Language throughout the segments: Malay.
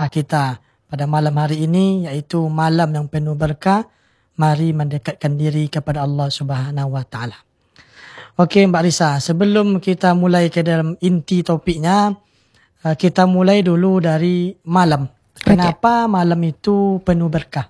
kita pada malam hari ini, iaitu malam yang penuh berkah. Mari mendekatkan diri kepada Allah Subhanahu Wa Taala. Okey Mbak Risa, sebelum kita mulai ke dalam inti topiknya, kita mulai dulu dari malam. Kenapa malam itu penuh berkah?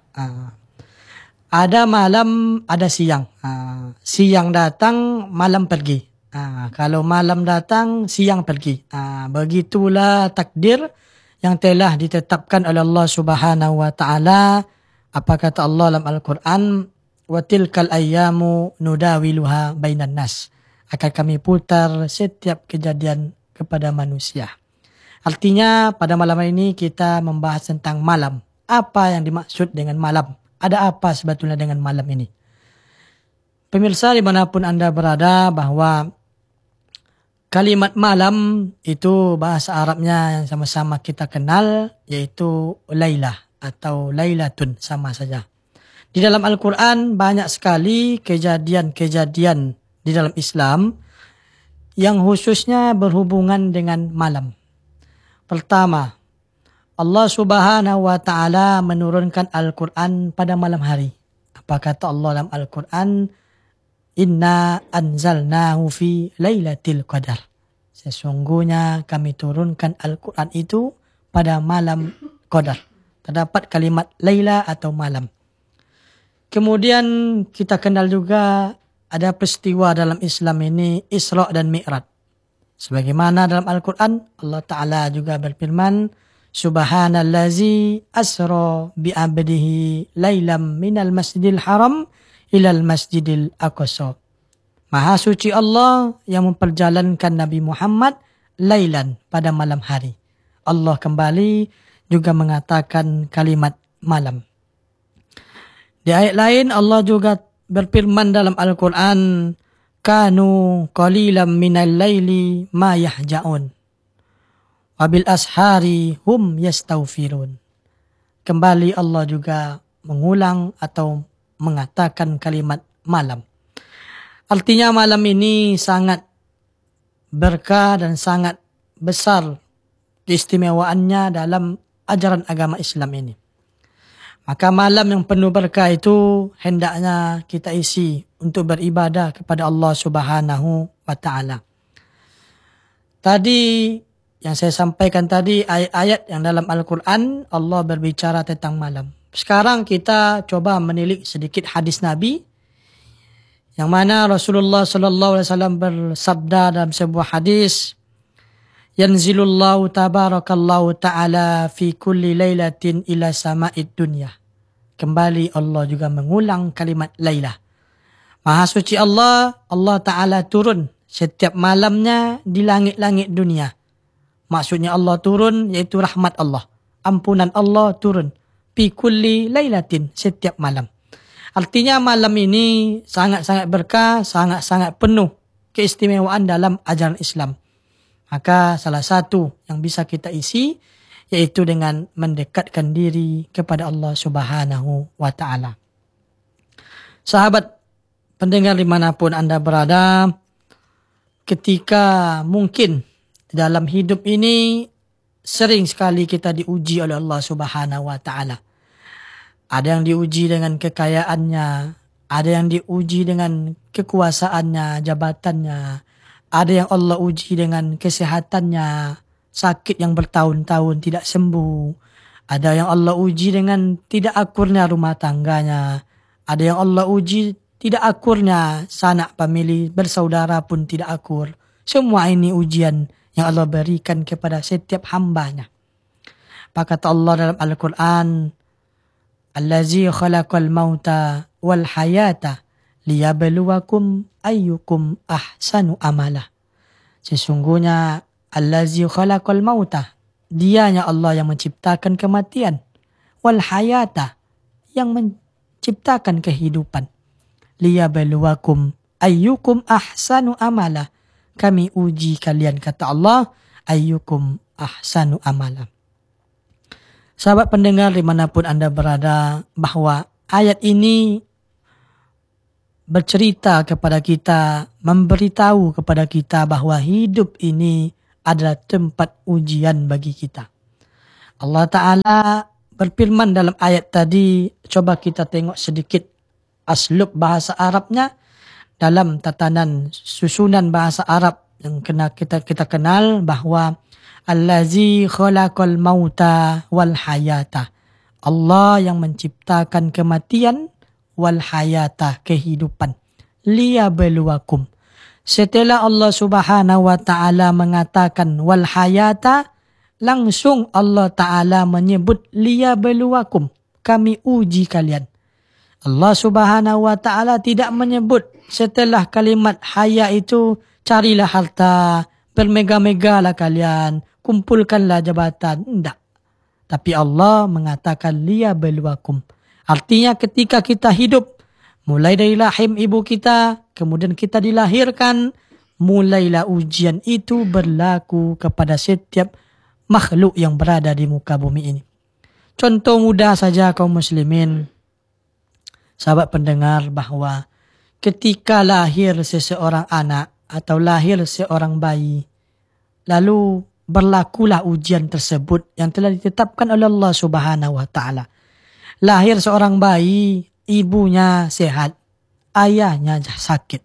Ada malam, ada siang. Siang datang, malam pergi. Kalau malam datang, siang pergi. Begitulah takdir yang telah ditetapkan oleh Allah Subhanahu Wa Taala. Apa kata Allah dalam Al-Quran? Wa tilkal ayyamu nudawiluha bainan nas. Akan kami putar setiap kejadian kepada manusia. Artinya pada malam ini kita membahas tentang malam. Apa yang dimaksud dengan malam? Ada apa sebetulnya dengan malam ini? Pemirsa dimanapun Anda berada, bahwa kalimat malam itu bahasa Arabnya yang sama-sama kita kenal, yaitu Lailah atau Lailatun, sama saja. Di dalam Al-Quran banyak sekali kejadian-kejadian di dalam Islam yang khususnya berhubungan dengan malam. Pertama, Allah Subhanahu Wa Taala menurunkan Al-Quran pada malam hari. Apa kata Allah dalam Al-Quran? Inna anzalnahu fi lailatul qadar. Sesungguhnya kami turunkan Al-Quran itu pada malam qadar. Terdapat kalimat laila atau malam. Kemudian kita kenal juga ada peristiwa dalam Islam ini, Isra dan Mi'raj. Sebagaimana dalam Al-Quran, Allah Ta'ala juga berfirman, Subhanallazi asra bi'abdihi lailam minal masjidil haram ilal masjidil aqsa. Maha suci Allah yang memperjalankan Nabi Muhammad lailan pada malam hari. Allah kembali juga mengatakan kalimat malam. Di ayat lain Allah juga berfirman dalam Al-Quran, Kanu qalilan minal laili ma yahja'un. Wabil ashari hum yastaghfirun. Kembali Allah juga mengulang atau mengatakan kalimat malam. Artinya malam ini sangat berkah dan sangat besar keistimewaannya dalam ajaran agama Islam ini. Maka malam yang penuh berkah itu hendaknya kita isi untuk beribadah kepada Allah Subhanahu Wa Taala. Tadi yang saya sampaikan tadi, ayat-ayat yang dalam Al-Quran Allah berbicara tentang malam. Sekarang kita coba menilik sedikit hadis Nabi, yang mana Rasulullah sallallahu alaihi wasallam bersabda dalam sebuah hadis, Yanzilullahu tabarakallahu ta'ala fi kulli lailatin ila sama'id dunya. Kembali Allah juga mengulang kalimat lailah. Maha suci Allah, Allah Ta'ala turun setiap malamnya di langit-langit dunia. Maksudnya Allah turun iaitu rahmat Allah. Ampunan Allah turun. Fi kulli lailatin, setiap malam. Artinya malam ini sangat-sangat berkah, sangat-sangat penuh keistimewaan dalam ajaran Islam. Maka salah satu yang bisa kita isi yaitu dengan mendekatkan diri kepada Allah Subhanahu Wa Taala. Sahabat pendengar dimanapun Anda berada, ketika mungkin dalam hidup ini sering sekali kita diuji oleh Allah Subhanahu Wa Taala. Ada yang diuji dengan kekayaannya, ada yang diuji dengan kekuasaannya, jabatannya, ada yang Allah uji dengan kesehatannya, sakit yang bertahun-tahun tidak sembuh, ada yang Allah uji dengan tidak akurnya rumah tangganya, ada yang Allah uji tidak akurnya sanak famili, bersaudara pun tidak akur. Semua ini ujian yang Allah berikan kepada setiap hambanya. Maka kata Allah dalam Al-Quran, Allazi khalaqal mauta wal hayata liyabluwakum ayyukum ahsanu amala. Sesungguhnya Allazi khalaqal mauta, dianya Allah yang menciptakan kematian, wal hayata, yang menciptakan kehidupan. Liyabluwakum ayyukum ahsanu amala, kami uji kalian, kata Allah, ayyukum ahsanu amala. Sahabat pendengar dimanapun Anda berada, bahwa ayat ini bercerita kepada kita, memberitahu kepada kita bahwa hidup ini adalah tempat ujian bagi kita. Allah Ta'ala berfirman dalam ayat tadi, coba kita tengok sedikit aslub bahasa Arabnya dalam tatanan susunan bahasa Arab yang kita kenal bahwa allazi khalaqal mauta wal hayata. Allah yang menciptakan kematian wal hayata, kehidupan. Liyabluwakum. Setelah Allah Subhanahu wa taala mengatakan wal hayata, langsung Allah Taala menyebut liyabluwakum, kami uji kalian. Allah Subhanahu wa taala tidak menyebut setelah kalimat haya itu carilah harta, bermega-megalah kalian, kumpulkanlah jabatan. Tidak. Tapi Allah mengatakan liyabluwakum. Artinya ketika kita hidup, mulai dari rahim ibu kita, kemudian kita dilahirkan, mulailah ujian itu berlaku kepada setiap makhluk yang berada di muka bumi ini. Contoh mudah saja kaum muslimin, sahabat pendengar, bahwa ketika lahir seseorang anak atau lahir seorang bayi, lalu berlakulah ujian tersebut yang telah ditetapkan oleh Allah Subhanahu wa taala. Lahir seorang bayi, ibunya sehat, ayahnya sakit.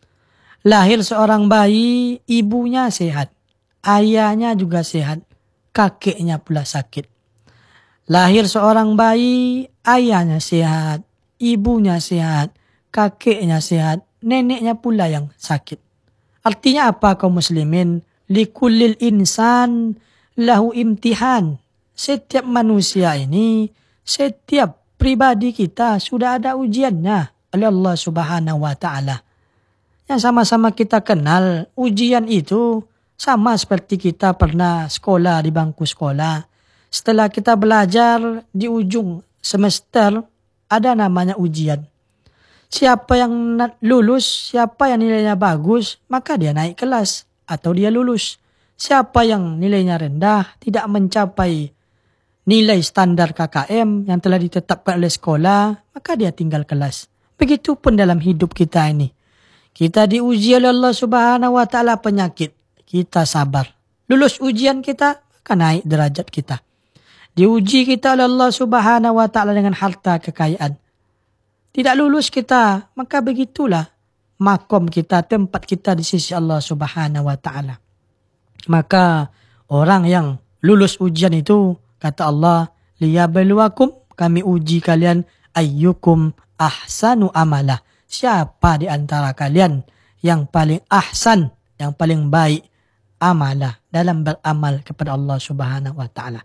Lahir seorang bayi, ibunya sehat, ayahnya juga sehat, kakeknya pula sakit. Lahir seorang bayi, ayahnya sehat, ibunya sehat, kakeknya sehat, neneknya pula yang sakit. Artinya apa kaum muslimin? Likullil insan lahu imtihan. Setiap manusia ini, setiap pribadi kita sudah ada ujiannya oleh Allah Subhanahu wa taala. Yang sama-sama kita kenal, ujian itu sama seperti kita pernah sekolah di bangku sekolah. Setelah kita belajar di ujung semester, ada namanya ujian. Siapa yang lulus, siapa yang nilainya bagus, maka dia naik kelas atau dia lulus. Siapa yang nilainya rendah, tidak mencapai nilai standar KKM yang telah ditetapkan oleh sekolah, maka dia tinggal kelas. Begitupun dalam hidup kita ini. Kita diuji oleh Allah Subhanahu wa taala penyakit, kita sabar. Lulus ujian kita, maka naik derajat kita. Diuji kita oleh Allah Subhanahu wa taala dengan harta kekayaan. Tidak lulus kita, maka begitulah makom kita, tempat kita di sisi Allah Subhanahu wa taala. Maka orang yang lulus ujian itu, kata Allah, liyabluwakum, kami uji kalian, ayyukum ahsanu amala. Siapa di antara kalian yang paling ahsan, yang paling baik amala, dalam beramal kepada Allah Subhanahu wa taala.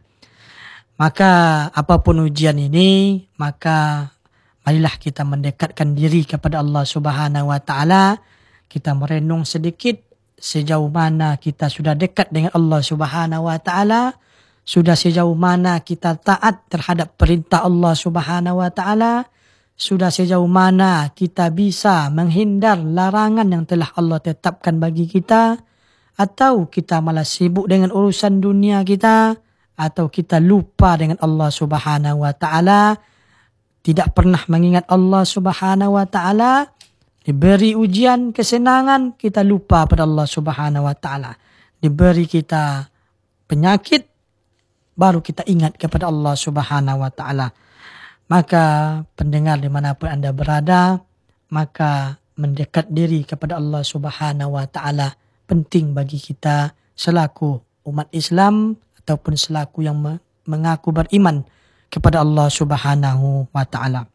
Maka apapun ujian ini, maka marilah kita mendekatkan diri kepada Allah Subhanahu wa taala. Kita merenung sedikit sejauh mana kita sudah dekat dengan Allah Subhanahu wa taala, sudah sejauh mana kita taat terhadap perintah Allah Subhanahu wa taala, sudah sejauh mana kita bisa menghindar larangan yang telah Allah tetapkan bagi kita, atau kita malah sibuk dengan urusan dunia kita, atau kita lupa dengan Allah Subhanahu wa taala, tidak pernah mengingat Allah Subhanahu wa taala. Diberi ujian, kesenangan, kita lupa pada Allah Subhanahu wa taala. Diberi kita penyakit, baru kita ingat kepada Allah Subhanahu wa taala. Maka pendengar dimanapun Anda berada, maka mendekat diri kepada Allah Subhanahu wa taala penting bagi kita selaku umat Islam ataupun selaku yang mengaku beriman kepada Allah Subhanahu wa taala.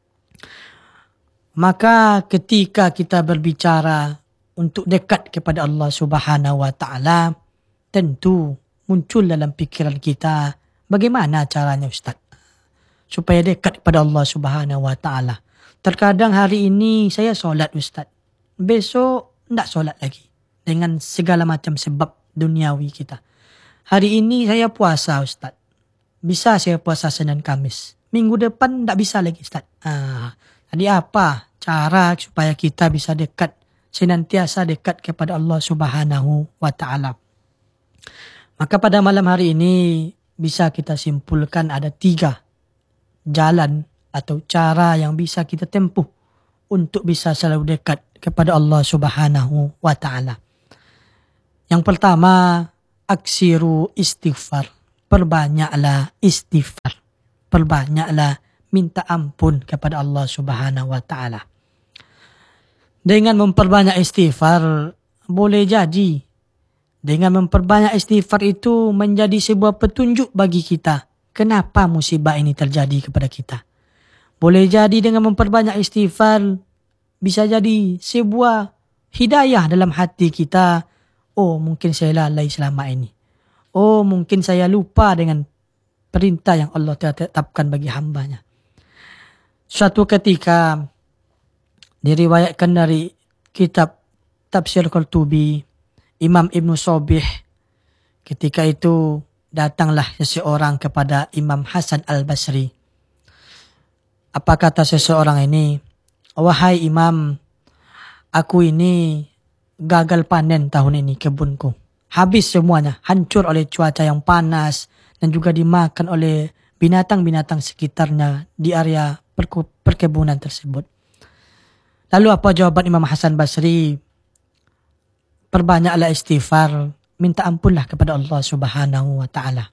Maka ketika kita berbicara untuk dekat kepada Allah Subhanahu wa taala, tentu muncul dalam pikiran kita, bagaimana caranya Ustaz supaya dekat kepada Allah Subhanahu wa taala? Terkadang hari ini saya solat Ustaz, besok tidak solat lagi dengan segala macam sebab duniawi kita. Hari ini saya puasa Ustaz, bisa saya puasa Senin Kamis. Minggu depan tidak bisa lagi Ustaz. Jadi apa cara supaya kita bisa dekat, senantiasa dekat kepada Allah Subhanahu wa taala? Maka pada malam hari ini bisa kita simpulkan ada 3 jalan atau cara yang bisa kita tempuh untuk bisa selalu dekat kepada Allah Subhanahu wa taala. Yang pertama, aksiru istighfar. perbanyaklah istighfar. Perbanyaklah minta ampun kepada Allah Subhanahu wa taala. Dengan memperbanyak istighfar boleh jadi dengan memperbanyak istighfar itu menjadi sebuah petunjuk bagi kita kenapa musibah ini terjadi kepada kita. Boleh jadi dengan memperbanyak istighfar bisa jadi sebuah hidayah dalam hati kita. Oh, mungkin saya lalai selama ini. Oh, mungkin saya lupa dengan perintah yang Allah telah tetapkan bagi hambanya. Suatu ketika diriwayatkan dari kitab Tafsir Qurtubi, Imam Ibnu Sobih, ketika itu datanglah seseorang kepada Imam Hasan Al-Basri. Apa kata seseorang ini? Wahai Imam, aku ini gagal panen tahun ini kebunku. Habis semuanya, hancur oleh cuaca yang panas dan juga dimakan oleh binatang-binatang sekitarnya di area perkebunan tersebut. Lalu apa jawaban Imam Hasan Basri? Perbanyaklah istighfar, minta ampunlah kepada Allah Subhanahu wa taala.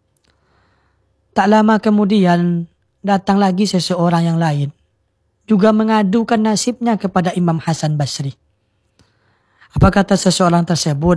Tak lama kemudian datang lagi seseorang yang lain, juga mengadukan nasibnya kepada Imam Hasan Basri. Apa kata seseorang tersebut?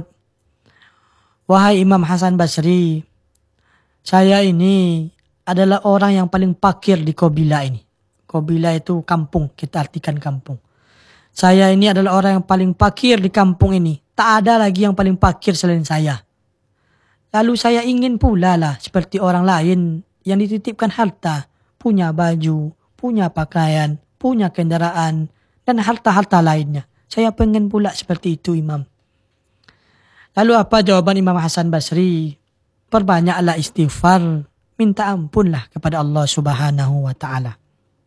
Wahai Imam Hasan Basri, saya ini adalah orang yang paling fakir di Qabilah ini. Qabilah itu kampung, kita artikan kampung. Saya ini adalah orang yang paling fakir di kampung ini. Tak ada lagi yang paling fakir selain saya. Lalu saya ingin pula lah seperti orang lain yang dititipkan harta. Punya baju, punya pakaian, punya kendaraan, dan harta-harta lainnya. Saya pengen pula seperti itu, Imam. Lalu apa jawaban Imam Hasan Basri? Perbanyaklah istighfar, minta ampunlah kepada Allah Subhanahu wa taala.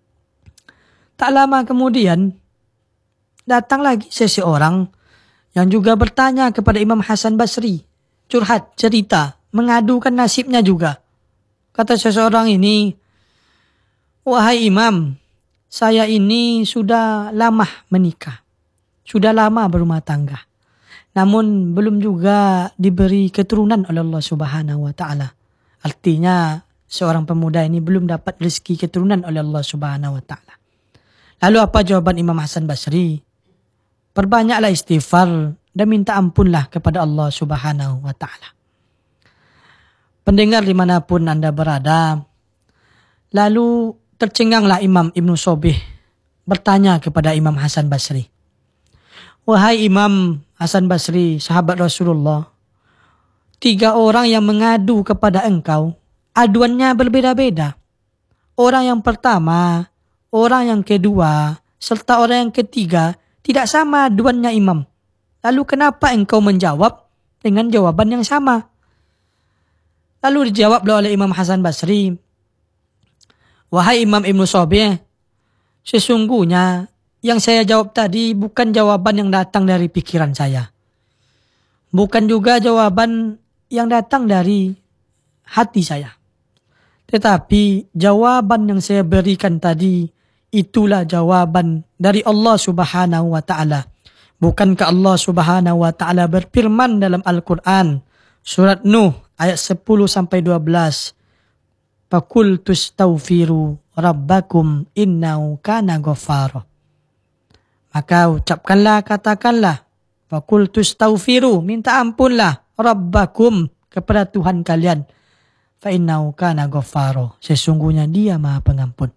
Tak lama kemudian datang lagi seseorang yang juga bertanya kepada Imam Hasan Basri, curhat, cerita, mengadukan nasibnya juga. Kata seseorang ini, wahai Imam, saya ini sudah lama menikah, sudah lama berumah tangga, namun belum juga diberi keturunan oleh Allah Subhanahu wa taala. Artinya seorang pemuda ini belum dapat rezeki keturunan oleh Allah Subhanahu wa taala. Lalu apa jawaban Imam Hasan Basri? Perbanyaklah istighfar dan minta ampunlah kepada Allah Subhanahu wa taala. Pendengar dimanapun Anda berada, lalu tercenganglah Imam Ibnu Sobih bertanya kepada Imam Hasan Basri. Wahai Imam Hasan Basri, sahabat Rasulullah, 3 orang yang mengadu kepada engkau, aduannya berbeda-beda. Orang yang pertama, orang yang kedua, serta orang yang ketiga tidak sama aduannya Imam. Lalu kenapa engkau menjawab dengan jawaban yang sama? Lalu dijawablah oleh Imam Hasan Basri, wahai Imam Ibnu Sobih, sesungguhnya yang saya jawab tadi bukan jawaban yang datang dari pikiran saya. Bukan juga jawaban yang datang dari hati saya. Tetapi jawaban yang saya berikan tadi, itulah jawaban dari Allah Subhanahu wa taala. Bukankah Allah Subhanahu wa taala berfirman dalam Al-Qur'an surat Nuh ayat 10-12, Faqultu astaghfiru rabbakum innahu kana ghaffara. Maka ucapkanlah, katakanlah, Faqultu astaghfiru, minta ampunlah, rabbakum, kepada Tuhan kalian, fa innahu kana ghaffara, sesungguhnya Dia Maha Pengampun.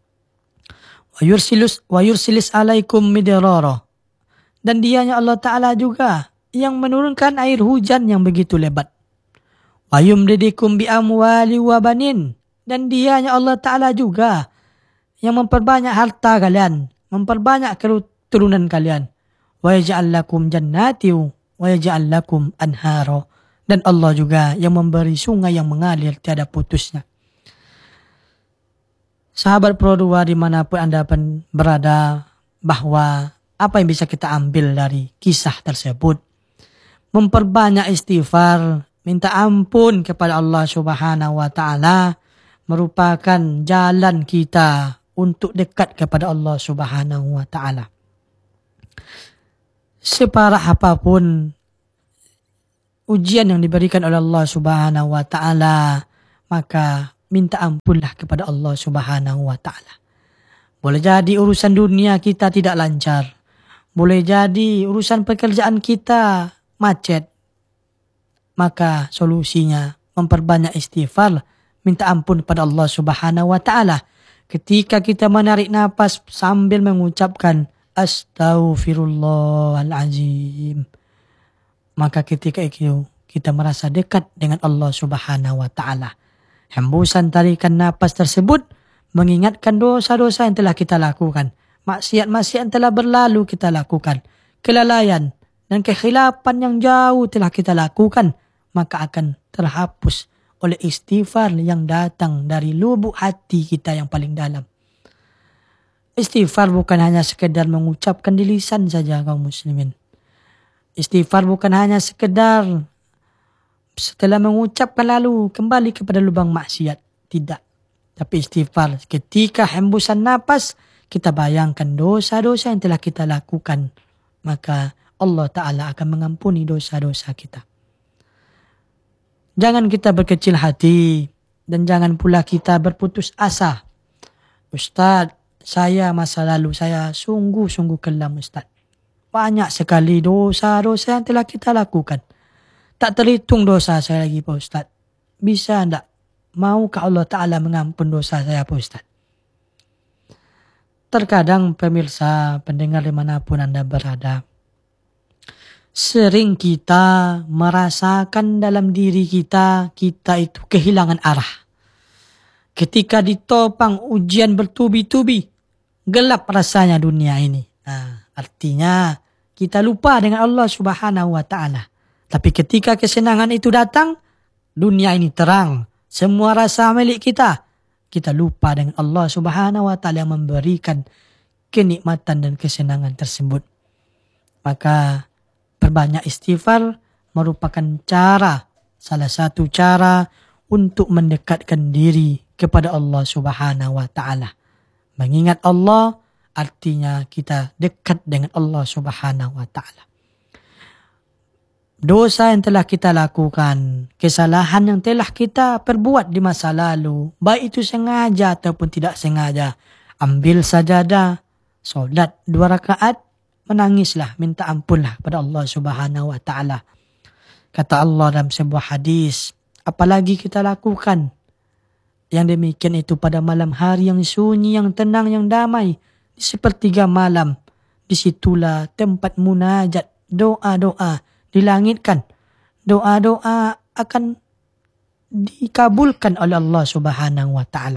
Wa yursilis alaikum midrara, dan Dianya Allah Ta'ala juga yang menurunkan air hujan yang begitu lebat. Wa yumdidukum bi amwali wa banin, dan Dianya Allah Ta'ala juga yang memperbanyak harta kalian, memperbanyak keturunan kalian. Wa yaj'al lakum jannati wa yaj'al lakum anhara, dan Allah juga yang memberi sungai yang mengalir tiada putusnya. Sahabat Pro 2 dimanapun Anda berada, bahwa apa yang bisa kita ambil dari kisah tersebut? Memperbanyak istighfar, minta ampun kepada Allah Subhanahu wa taala merupakan jalan kita untuk dekat kepada Allah Subhanahu wa taala. Separah apapun ujian yang diberikan oleh Allah Subhanahu wa taala, maka minta ampunlah kepada Allah Subhanahu wa taala. Boleh jadi urusan dunia kita tidak lancar. Boleh jadi urusan pekerjaan kita macet. Maka solusinya memperbanyak istighfar, minta ampun kepada Allah Subhanahu wa taala. Ketika kita menarik nafas sambil mengucapkan Astaghfirullahalazim, maka ketika itu kita merasa dekat dengan Allah Subhanahu wa taala. Hembusan tarikan nafas tersebut mengingatkan dosa-dosa yang telah kita lakukan, maksiat-maksiat yang telah berlalu kita lakukan, kelalaian dan kekhilapan yang jauh telah kita lakukan, maka akan terhapus oleh istighfar yang datang dari lubuk hati kita yang paling dalam. Istighfar bukan hanya sekedar mengucapkan di lisan saja kaum muslimin. Istighfar bukan hanya sekedar setelah mengucapkan lalu kembali kepada lubang maksiat. Tidak. Tapi istighfar ketika hembusan napas kita bayangkan dosa-dosa yang telah kita lakukan. Maka Allah Ta'ala akan mengampuni dosa-dosa kita. Jangan kita berkecil hati dan jangan pula kita berputus asa. Ustaz, saya masa lalu saya sungguh-sungguh kelam Ustaz. Banyak sekali dosa-dosa yang telah kita lakukan. Tak terhitung dosa saya lagi Pak Ustaz. Bisa tak? Maukah Allah Ta'ala mengampun dosa saya Pak Ustaz? Terkadang pemirsa, pendengar dimanapun Anda berada, sering kita merasakan dalam diri kita itu kehilangan arah. Ketika ditopang ujian bertubi-tubi, gelap rasanya dunia ini. Artinya kita lupa dengan Allah Subhanahu wa taala. Tapi ketika kesenangan itu datang, dunia ini terang, semua rasa milik kita. Kita lupa dengan Allah Subhanahu wa taala yang memberikan kenikmatan dan kesenangan tersebut. Maka perbanyak istighfar merupakan salah satu cara untuk mendekatkan diri kepada Allah Subhanahu wa taala. Mengingat Allah artinya kita dekat dengan Allah Subhanahu wa taala. Dosa yang telah kita lakukan, kesalahan yang telah kita perbuat di masa lalu, baik itu sengaja ataupun tidak sengaja, ambil sajadah, solat 2 rakaat, menangislah, minta ampunlah kepada Allah Subhanahu wa taala. Kata Allah dalam sebuah hadis, apalagi kita lakukan yang demikian itu pada malam hari yang sunyi, yang tenang, yang damai, di sepertiga malam, disitulah tempat munajat, doa-doa dilangitkan, doa-doa akan dikabulkan oleh Allah Subhanahu wa taala.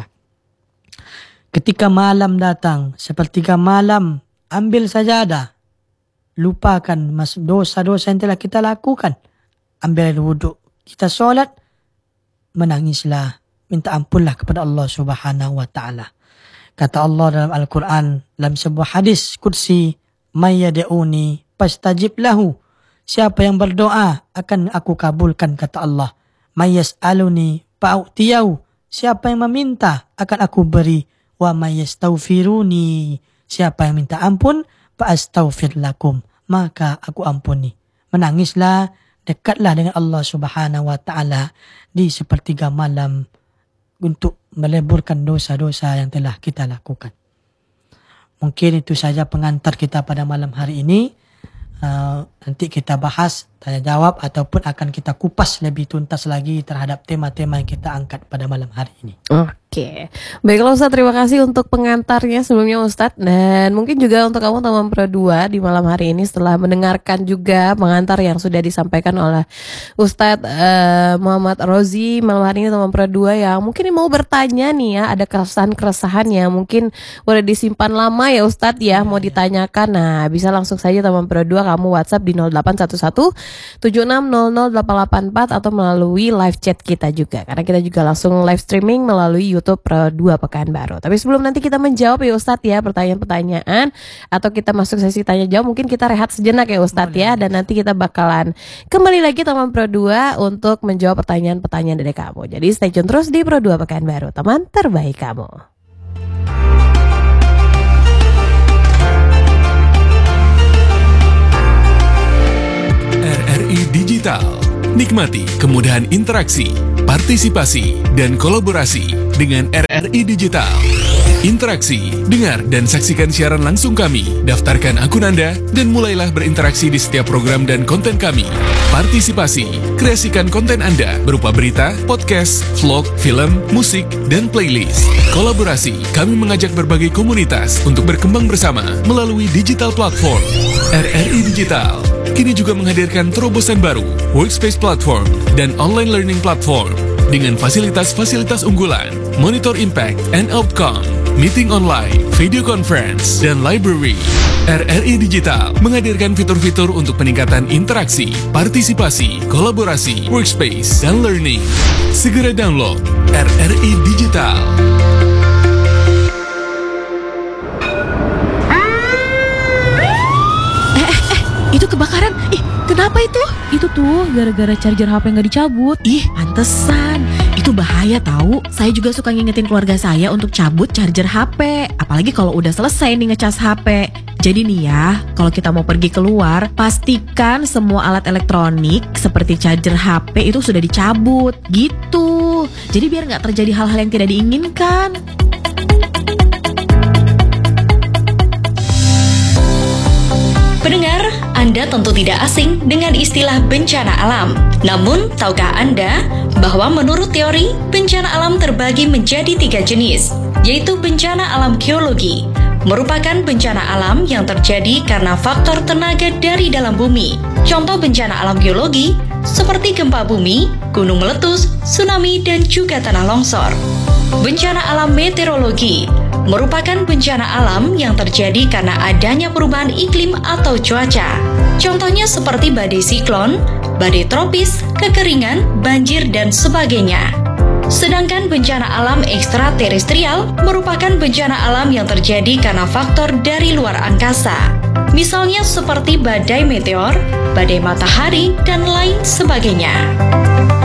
Ketika malam datang, sepertiga malam, ambil sajadah, lupakan dosa-dosa yang telah kita lakukan, ambil wuduk, kita solat, menangislah, minta ampunlah kepada Allah Subhanahu wa taala. Kata Allah dalam Al-Quran, dalam sebuah hadis kursi, may yad'uni fastajib lahu. Siapa yang berdoa akan aku kabulkan, kata Allah. May yas'aluni fa'utiyahu. Siapa yang meminta akan aku beri. Wa may yastaghfiruni. Siapa yang minta ampun fa'astaghfir lakum. Maka aku ampuni. Menangislah, dekatlah dengan Allah Subhanahu wa taala di sepertiga malam untuk meleburkan dosa-dosa yang telah kita lakukan. Mungkin itu saja pengantar kita pada malam hari ini. Nanti kita bahas, tanya jawab ataupun akan kita kupas lebih tuntas lagi terhadap tema-tema yang kita angkat pada malam hari ini. Oke, baiklah Ustadz, terima kasih untuk pengantarnya sebelumnya Ustadz. Dan mungkin juga untuk kamu teman Pro 2 di malam hari ini setelah mendengarkan juga pengantar yang sudah disampaikan oleh Ustadz Muhammad Rozi malam hari ini, teman Pro 2 yang mungkin mau bertanya nih ya, ada keresahan-keresahan yang mungkin udah disimpan lama ya Ustadz ya, mau ditanyakan. Nah, bisa langsung saja teman Pro 2 kamu WhatsApp di 0811 7600 884 atau melalui live chat kita juga, karena kita juga langsung live streaming melalui YouTube Pro 2 Pekanbaru. Tapi sebelum nanti kita menjawab ya Ustadz ya pertanyaan-pertanyaan atau kita masuk sesi tanya jawab, mungkin kita rehat sejenak ya Ustadz ya, dan nanti kita bakalan kembali lagi teman Pro 2 untuk menjawab pertanyaan-pertanyaan dari kamu. Jadi stay tune terus di Pro 2 Pekanbaru, teman terbaik kamu. RRI Digital Nikmati kemudahan interaksi, partisipasi, dan kolaborasi dengan RRI Digital. Interaksi, dengar dan saksikan siaran langsung kami, daftarkan akun Anda, dan mulailah berinteraksi di setiap program dan konten kami. Partisipasi, kreasikan konten Anda berupa berita, podcast, vlog, film, musik, dan playlist. Kolaborasi, kami mengajak berbagai komunitas untuk berkembang bersama melalui digital platform. RRI Digital kini juga menghadirkan terobosan baru, workspace platform, dan online learning platform dengan fasilitas-fasilitas unggulan, monitor impact and outcome, meeting online, video conference, dan library. RRI Digital menghadirkan fitur-fitur untuk peningkatan interaksi, partisipasi, kolaborasi, workspace, dan learning. Segera download RRI Digital. Itu kebakaran. Ih, kenapa itu? Itu tuh gara-gara charger HP nggak dicabut. Ih, pantesan. Itu bahaya tahu. Saya juga suka ngingetin keluarga saya untuk cabut charger HP. Apalagi kalau udah selesai nih ngecas HP. Jadi nih ya, kalau kita mau pergi keluar, pastikan semua alat elektronik seperti charger HP itu sudah dicabut. Gitu. Jadi biar nggak terjadi hal-hal yang tidak diinginkan. Pendengar, Anda tentu tidak asing dengan istilah bencana alam. Namun, tahukah Anda bahwa menurut teori, bencana alam terbagi menjadi 3 jenis, yaitu bencana alam geologi, merupakan bencana alam yang terjadi karena faktor tenaga dari dalam bumi. Contoh bencana alam geologi seperti gempa bumi, gunung meletus, tsunami, dan juga tanah longsor. Bencana alam meteorologi merupakan bencana alam yang terjadi karena adanya perubahan iklim atau cuaca. Contohnya seperti badai siklon, badai tropis, kekeringan, banjir, dan sebagainya. Sedangkan bencana alam ekstraterestrial merupakan bencana alam yang terjadi karena faktor dari luar angkasa. Misalnya seperti badai meteor, badai matahari, dan lain sebagainya.